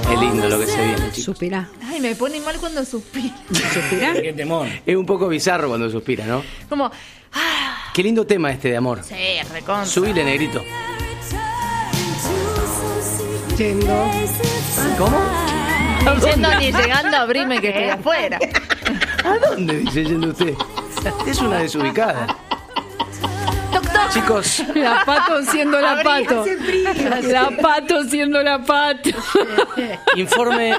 Es lindo lo que se viene, chicos. Suspira. Ay, me pone mal cuando suspira. ¿Suspira? Qué temón. Es un poco bizarro cuando suspira, ¿no? Como, Qué lindo tema este de amor. sí, recontra. Subile, negrito. Yendo. ¿Cómo? Diciendo ni llegando a abrime que estoy afuera. ¿A dónde dice yendo usted? Es una desubicada. Doctor. Chicos, La Pato siendo la Abrí, Pato. La Pato siendo la Pato. informe.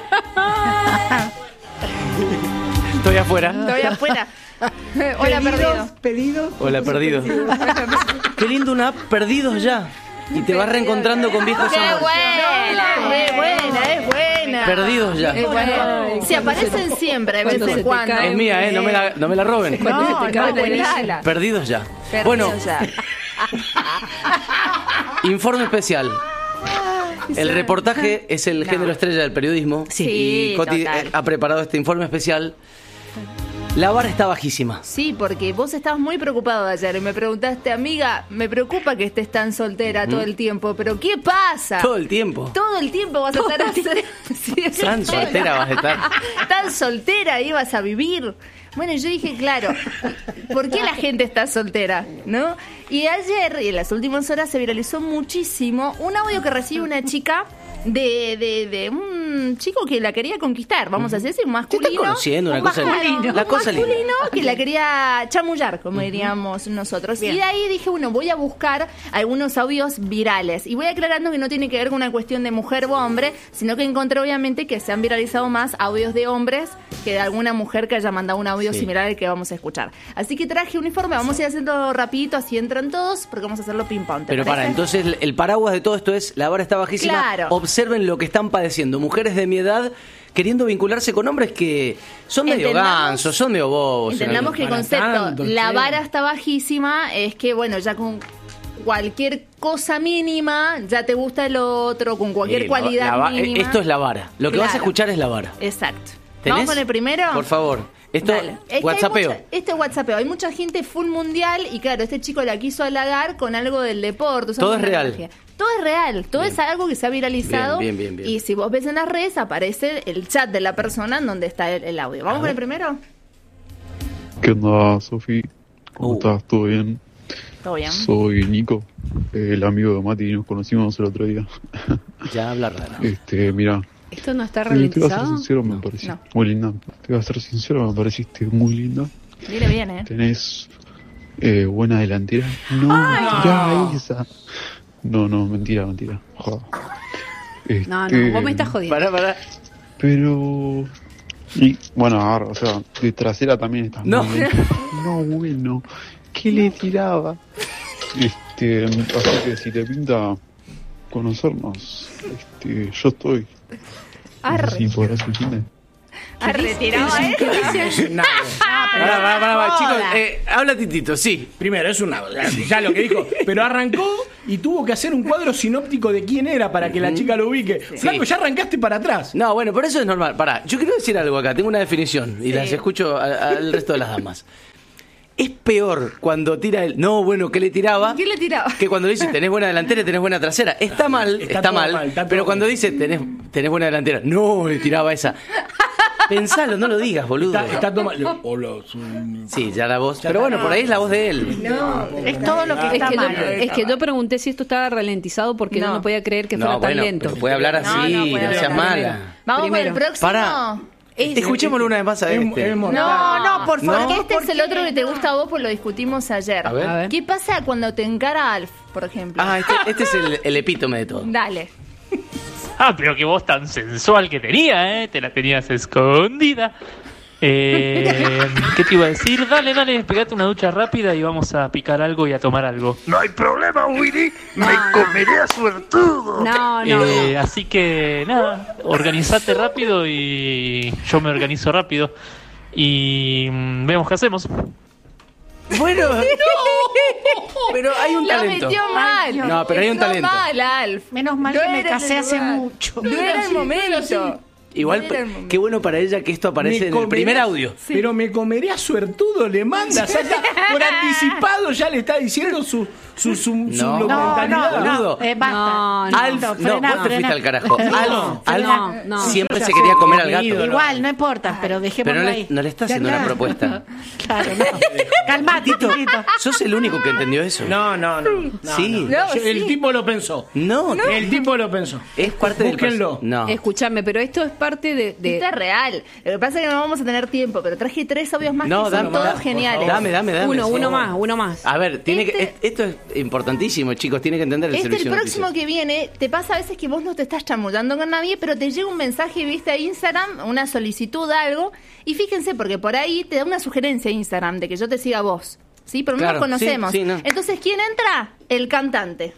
Estoy afuera. Estoy afuera. Hola, perdido. Pedidos. Hola, perdido. Qué lindo una app, Perdidos Ya. Y te vas reencontrando con viejos ¡Qué amores. buena! ¡Es buena! ¡Es buena! Perdidos Ya. Es buena. Si aparecen siempre, de vez cuando se en te cuando. cae Es mía, no me la roben. Cuando se No, te cae no, el buenala. Perdidos Ya. Perdido Bueno, ya. informe especial. El reportaje es el género estrella del periodismo. Sí, Y Coti total. ha preparado este informe especial. La vara está bajísima. Sí, porque vos estabas muy preocupado ayer y me preguntaste, amiga, me preocupa que estés tan soltera todo el tiempo, pero ¿qué pasa? Todo el tiempo. Todo el tiempo vas a estar así. Sí. Tan soltera vas a estar. Tan soltera ibas a vivir. Bueno, yo dije, claro, ¿por qué la gente está soltera? ¿No? Y ayer, y en las últimas horas, se viralizó muchísimo un audio que recibe una chica de un chico que la quería conquistar, vamos a decir, un masculino. Te está conociendo una un cosa masculino, linda. La cosa un masculino linda. que la quería chamullar, como diríamos nosotros. Y de ahí dije, bueno, voy a buscar algunos audios virales. Y voy aclarando que no tiene que ver con una cuestión de mujer o hombre, sino que encontré obviamente que se han viralizado más audios de hombres que de alguna mujer que haya mandado un audio Sí. similar al que vamos a escuchar. Así que traje un informe, vamos a ir haciendo rapidito, así entran todos, porque vamos a hacerlo ping pong. ¿te Pero para, parece? entonces el paraguas de todo esto es la vara está bajísima. Claro. Observen lo que están padeciendo mujeres de mi edad queriendo vincularse con hombres que son medio Entendamos- gansos, son medio bobos. Entendamos que el para concepto, tanto, la che. vara está bajísima, es que, bueno, ya con cualquier cosa mínima, ya te gusta el otro, con cualquier cualidad mínima. Esto es la vara. Lo que vas a Claro. escuchar es la vara. Exacto. ¿Tenés? ¿Vamos con el primero? Por favor. Esto, Dale. Es que hay WhatsAppeo. Este es WhatsAppeo. Hay mucha gente full mundial y claro, este chico la quiso halagar con algo del deporte. Todo usando es real. tecnología. Todo es real. Todo es algo que se ha viralizado. Bien. Y si vos ves en las redes, aparece el chat de la persona en donde está el audio. ¿Vamos con el primero? ¿Qué onda, Sofi? ¿Cómo Uh. estás? ¿Todo bien? Todo bien. Soy Nico, el amigo de Mati, nos conocimos el otro día. Ya habla raro. Mira, ¿Esto no está te voy a ser ralentizado? sincero, me pareciste No. muy linda. Te voy a ser sincero, me pareciste muy linda. Viene bien, ¿eh? Tenés buena delantera. No, mentira esa. No, mentira. Joder. No, vos me estás jodiendo. Pará. Pero... Y, bueno, ahora, o sea, de trasera también estás No. muy bien. No, bueno. ¿Qué le tiraba? Así que si te pinta conocernos, yo estoy. Arre. Si podrás entender. Retirado, ¿eh? Es un nabo. Pará, chicos, joda. habla Titito, sí. Primero, es un nabo. Ya lo que dijo. Pero arrancó y tuvo que hacer un cuadro sinóptico de quién era para que la chica lo ubique. Flaco, ya arrancaste para atrás. No, bueno, por eso es normal. Pará, yo quiero decir algo acá, tengo una definición y Sí. las escucho al resto de las damas. Es peor cuando tira el no, bueno, ¿qué le tiraba? ¿Qué le tiraba? Que cuando dice tenés buena delantera y tenés buena trasera. Está mal, Está está todo mal, mal, está todo pero cuando mal. dice tenés buena delantera, no, le tiraba esa. Pensalo, no lo digas, boludo. Está todo mal. Hola, soy... Sí, ya la voz. Pero bueno, por ahí es la voz de él. Es todo lo que está mal. Es que yo pregunté si esto estaba ralentizado porque no podía creer que fuera No, tan bueno, lento. pero puede hablar así, no, puede seas hablar. mala. Vamos Primero. con el próximo. Pará. Escuchémoslo una vez más a este. No, por favor. No. Porque este es el otro que te gusta a vos, pues lo discutimos ayer. A ver. ¿Qué pasa cuando te encara Alf, por ejemplo? Ah, este es el epítome de todo. Dale. Ah, pero qué voz tan sensual que tenía, ¿eh? Te la tenías escondida. ¿Qué te iba a decir? Dale, pegate una ducha rápida y vamos a picar algo y a tomar algo. No hay problema, Willy. Me comeré a suertudo. No. Así que, nada, organizate rápido y yo me organizo rápido. Y vemos qué hacemos. Bueno, pero hay un La talento. metió mal. No, pero hay un Metió talento. mal, Alf. Menos mal No que me era casé el hace lugar. mucho. No era el momento. Igual, qué bueno para ella que esto aparece en el primer audio. Sí. Pero me comeré a suertudo, le manda. Por anticipado ya le está diciendo su localidad. No, basta. Alf, no, vos te fuiste al carajo. Alf siempre se quería comer al gato. Igual, no importa, pero dejémoslo ahí. No le está haciendo una propuesta. Claro, no. Calmate, chiquito. ¿Sos el único que entendió eso? No. Sí. El tipo lo pensó. No. El tipo lo pensó. Es parte del... Búsquenlo. No. Escúchame, pero esto es parte de... Esto es real. Lo que pasa es que no vamos a tener tiempo, pero traje 3 audios más que son todos geniales. Dame. Uno más. A ver, esto es importantísimo, chicos. Tiene que entender el servicio. El próximo que viene, te pasa a veces que vos no te estás chamullando con nadie, pero te llega un mensaje, viste, a Instagram, una solicitud, algo, y fíjense, porque por ahí te da una sugerencia Instagram de que yo te siga a vos, ¿sí? Pero no nos conocemos. Sí, no. Entonces, ¿quién entra? El cantante.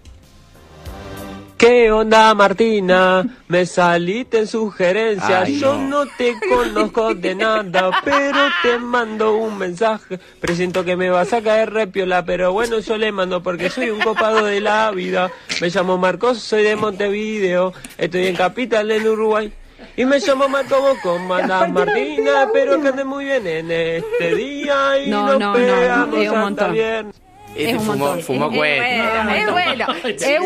¿Qué onda, Martina? Me saliste en sugerencias. Yo no te conozco de nada, pero te mando un mensaje. Presiento que me vas a caer repiola, pero bueno, yo le mando porque soy un copado de la vida. Me llamo Marcos, soy de Montevideo. Estoy en Capital, en Uruguay. Y me llamo Marco Boco, manda Martina, espero que ande muy bien en este día y nos pegamos es un hasta montón. viernes. Este fumó cuento. Es bueno. Es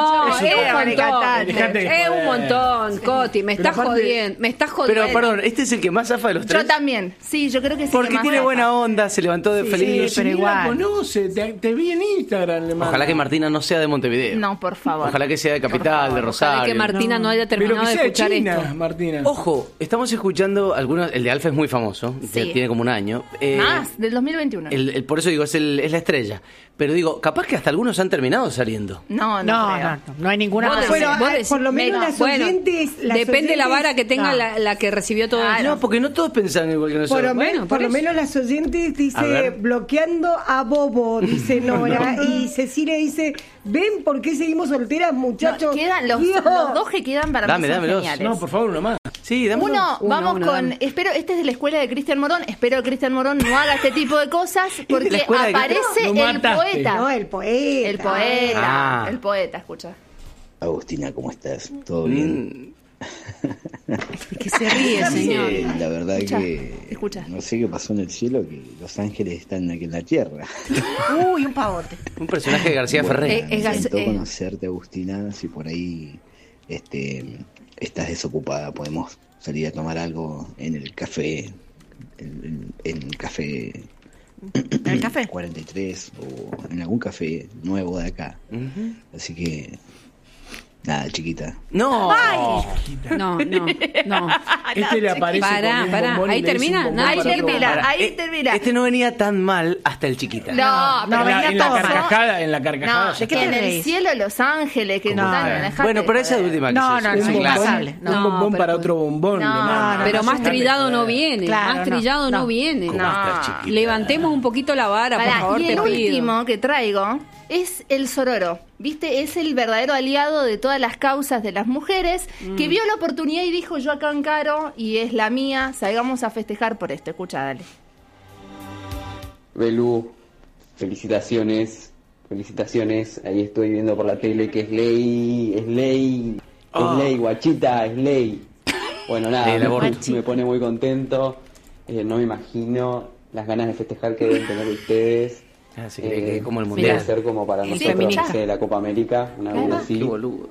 un montón, Coti. Me estás jodiendo. Pero perdón, este es el que más zafa de los 3. Yo también. Sí, yo creo que sí. Porque tiene buena onda, se levantó de feliz. Pero igual. La conoce, te vi en Instagram. Ojalá que Martina no sea de Montevideo. No, por favor. Ojalá que sea de Capital, de Rosario. Ojalá que Martina no haya terminado de escuchar China, esto. Martina. Ojo, estamos escuchando algunos. El de Alfa es muy famoso. Sí. Tiene como un año. Más, del 2021. Por eso digo, es la estrella. Pero digo, capaz que hasta algunos han terminado saliendo. No hay ninguna. Por lo menos las oyentes. Depende de la vara que tenga la que recibió todo. No, porque no todos pensan igual que nosotros. Por lo menos las oyentes dice bloqueando a Bobo, dice Nora. Y Cecilia dice, ¿ven por qué seguimos solteras, muchachos? Quedan los 2 que quedan para mí son geniales. No, por favor, uno más. Sí, dame vamos con... Espero, este es de la escuela de Cristian Morón. Espero que Cristian Morón no haga este tipo de cosas porque aparece el poeta. No, el poeta. El poeta. El poeta, escucha. Agustina, ¿cómo estás? ¿Todo bien? ¿Qué se ríe, señor? La verdad escucha. No sé qué pasó en el cielo, que los ángeles están aquí en la tierra. Uy, un pavote. Un personaje de García Ferrer. Me encantó conocerte, Agustina. Si por ahí estás desocupada, podemos salir a tomar algo en el café. En el café... ¿En el café? 43 o en algún café nuevo de acá. Así que nada, chiquita. No. No. Este le aparece. Pará. Ahí termina. Ahí termina. Este no venía tan mal hasta el chiquita. No, venía todo mal. En la carcajada. ¿De qué en el cielo Los Ángeles que nos dan. Bueno, pero esa es la última. Un bombón para otro bombón. Pero más trillado no viene. Claro, más trillado no viene. Levantemos un poquito la vara, por favor, y te el pido. último que traigo es el sororo. ¿Viste? Es el verdadero aliado de todas las causas de las mujeres que vio la oportunidad y dijo, yo acá encaro y es la mía, salgamos a festejar por esto. Escucha, dale. Belú, felicitaciones, ahí estoy viendo por la tele que es ley, guachita, es ley. Bueno, nada, me pone muy contento, no me imagino las ganas de festejar que deben tener ustedes. Así que como el mundial. Debe ser como para nosotros, no sé, la Copa América, una vez así. Qué boludo.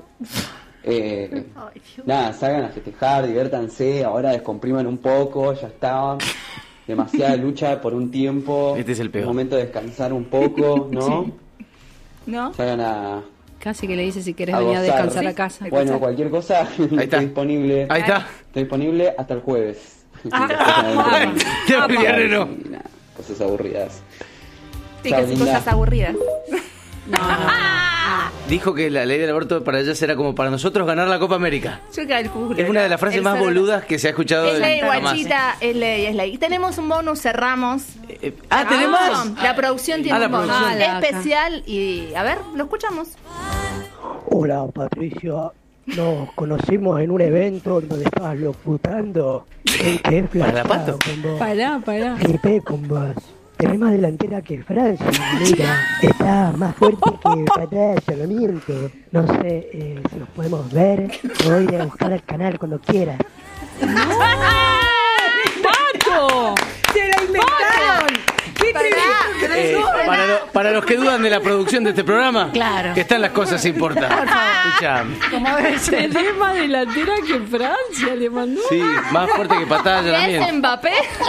Nada, salgan a festejar, diviértanse, ahora descompriman un poco, ya estaban. Demasiada lucha por un tiempo. Este es el peor. Es momento de descansar un poco, ¿no? Sí. ¿No? Salgan a... Casi que le dice si querés venir a descansar a casa. Bueno, cualquier cosa, estoy disponible. Ahí está. Estoy disponible hasta el jueves. Cosas aburridas. Sí, que son cosas aburridas. Dijo que la ley del aborto para ellas era como para nosotros ganar la Copa América. Yo calculo. Es una de las frases más boludas que se ha escuchado. Es ley, guachita, es ley. Tenemos un bonus, cerramos. ¿tenemos? La producción tiene un bonus especial y, a ver, lo escuchamos. Hola, Patricia. Nos conocimos en un evento donde estabas locutando. ¿Qué ¿Para Pará. Flipé con vos. Tenés más delantera que Francia, mira. Está más fuerte que Batalla, lo miento. No sé si nos podemos ver. Voy a ir a buscar al canal cuando quieras. ¡Pato! ¡Se la inventaron! ¡Qué tremendo! Para los que dudan de la producción de este programa, Claro. que están las cosas importantes. Escuchá. Como debe ser. Tenés más delantera que Francia, le mandó. Sí, más fuerte que Patalla ¿Es también. Mbappé?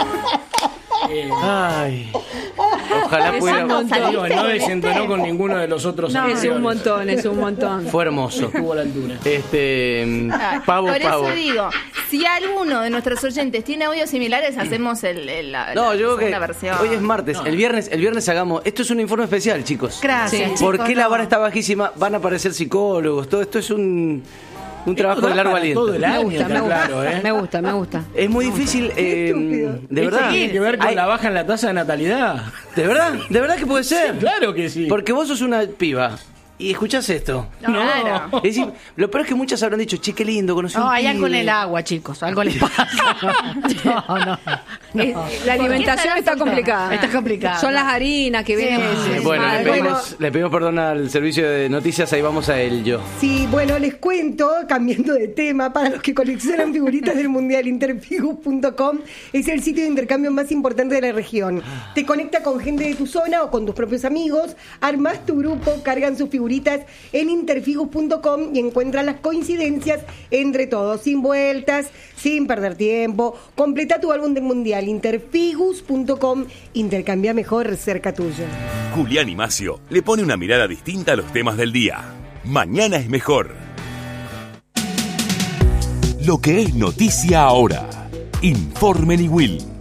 Ay. Ojalá pudiera. Digo, no desentonó con ninguno de los otros. Es anteriores. un montón, es un montón. Fue hermoso. Estuvo a la altura. Pavo. Por eso digo, si alguno de nuestros oyentes tiene audios similares, hacemos la No, yo creo segunda que versión. hoy es martes. El viernes hagamos. Esto es un informe especial, chicos. Gracias. Sí. ¿Por chicos, qué la no. vara está bajísima? Van a aparecer psicólogos. Todo esto es un trabajo de largo Para aliento. todo el año, Me gusta, está claro, ¿eh? me gusta. Es muy difícil, de verdad. Tiene que ver con Hay- la baja en la tasa de natalidad. ¿De verdad que puede ser? Claro que sí. Porque vos sos una piba y escuchás esto. Claro. Es decir, lo peor es que muchas habrán dicho, che, qué lindo, conocí No, un hay pibe. algo en el agua, chicos. Algo les pasa. No. La alimentación está complicada. Está complicado. Son las harinas que vienen. sí. Bueno, mal. le pedimos perdón al servicio de noticias, ahí vamos a ello. Sí, bueno, les cuento, cambiando de tema, para los que coleccionan figuritas del Mundial, interfigus.com es el sitio de intercambio más importante de la región. Te conecta con gente de tu zona o con tus propios amigos, armas tu grupo, cargan sus figuritas en interfigus.com y encuentran las coincidencias entre todos, sin vueltas, sin perder tiempo. Completa tu álbum del Mundial, interfigus.com, intercambia mejor cerca tuyo. Julián y Macio le pone una mirada distinta a los temas del día. Mañana es mejor. Lo que es noticia ahora. Informe Niwil.